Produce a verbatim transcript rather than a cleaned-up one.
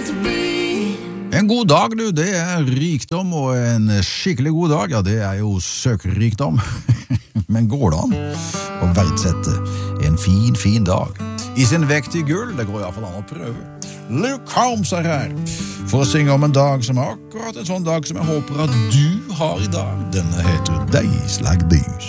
En god dag, du, det er rikdom, og en skikkelig god dag, ja, det er jo søkerrikdom. Men går det an å verdsette en fin, fin dag i sin vekt i gull? Det går i hvert fall an å prøve. Luke Combs er her for å synge om en dag som er akkurat en sånn dag som jeg håper at du har i dag. Denne heter Days Like These.